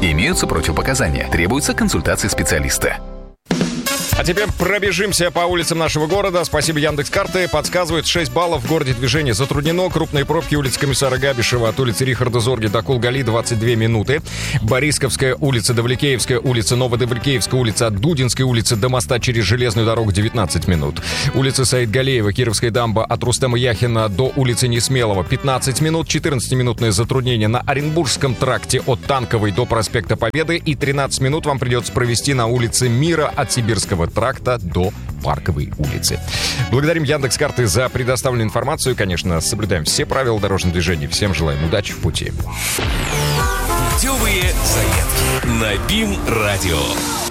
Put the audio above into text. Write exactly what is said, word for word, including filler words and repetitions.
Имеются противопоказания. Требуется консультация специалиста. А теперь пробежимся по улицам нашего города. Спасибо Яндекс.Карты. Подсказывает, шесть баллов. В городе движение затруднено. Крупные пробки. Улица Комиссара Габишева от улицы Рихарда Зорги до Кулгали двадцать две минуты. Борисковская улица, Давликеевская улица, Новодавликеевская улица от Дудинской улицы до моста через железную дорогу девятнадцать минут. Улица Саидгалеева, Кировская дамба от Рустема Яхина до улицы Несмелого пятнадцать минут. четырнадцатиминутное затруднение на Оренбургском тракте от Танковой до проспекта Победы. И тринадцать минут вам придется провести на улице Мира от Сибирского тракта до Парковой улицы. Благодарим Яндекс.Карты за предоставленную информацию. Конечно, соблюдаем все правила дорожного движения. Всем желаем удачи в пути. Путевые заметки на БИМ-радио.